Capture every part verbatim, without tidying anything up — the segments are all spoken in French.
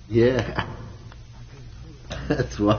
Yeah. That's why.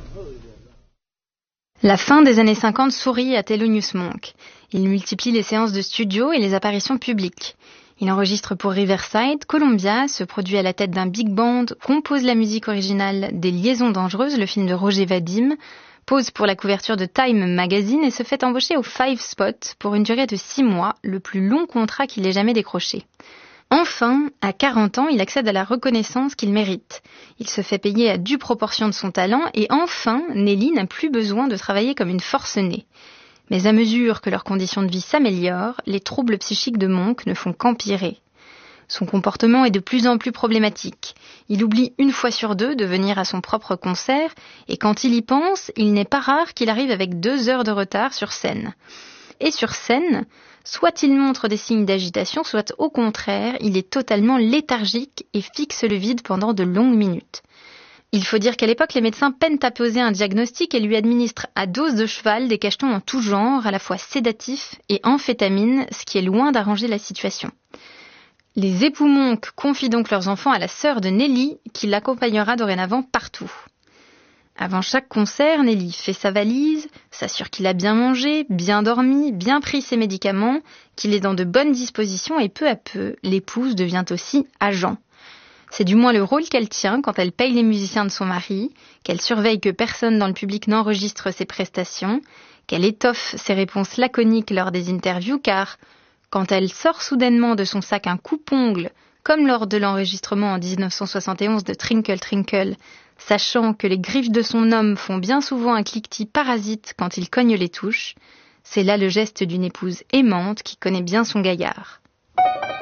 La fin des années cinquante sourit à Thelonious Monk. Il multiplie les séances de studio et les apparitions publiques. Il enregistre pour Riverside, Columbia, se produit à la tête d'un big band, compose la musique originale des Liaisons dangereuses, le film de Roger Vadim, pose pour la couverture de Time Magazine et se fait embaucher au Five Spot pour une durée de six mois, le plus long contrat qu'il ait jamais décroché. Enfin, à quarante ans, il accède à la reconnaissance qu'il mérite. Il se fait payer à due proportion de son talent et enfin, Nelly n'a plus besoin de travailler comme une forcenée. Mais à mesure que leurs conditions de vie s'améliorent, les troubles psychiques de Monk ne font qu'empirer. Son comportement est de plus en plus problématique. Il oublie une fois sur deux de venir à son propre concert et quand il y pense, il n'est pas rare qu'il arrive avec deux heures de retard sur scène. Et sur scène, soit il montre des signes d'agitation, soit au contraire, il est totalement léthargique et fixe le vide pendant de longues minutes. Il faut dire qu'à l'époque, les médecins peinent à poser un diagnostic et lui administrent à dose de cheval des cachetons en tout genre, à la fois sédatifs et amphétamines, ce qui est loin d'arranger la situation. Les époux Monk confient donc leurs enfants à la sœur de Nelly, qui l'accompagnera dorénavant partout. Avant chaque concert, Nelly fait sa valise, s'assure qu'il a bien mangé, bien dormi, bien pris ses médicaments, qu'il est dans de bonnes dispositions et peu à peu, l'épouse devient aussi agent. C'est du moins le rôle qu'elle tient quand elle paye les musiciens de son mari, qu'elle surveille que personne dans le public n'enregistre ses prestations, qu'elle étoffe ses réponses laconiques lors des interviews car, quand elle sort soudainement de son sac un coupe-ongle, comme lors de l'enregistrement en dix-neuf cent soixante et onze de Trinkle Trinkle, sachant que les griffes de son homme font bien souvent un cliquetis parasite quand il cogne les touches, c'est là le geste d'une épouse aimante qui connaît bien son gaillard.